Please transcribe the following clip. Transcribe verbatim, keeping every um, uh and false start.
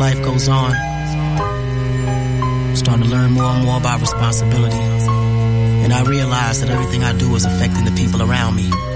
life goes on, I'm starting to learn more and more about responsibility. And I realize that everything I do is affecting the people around me.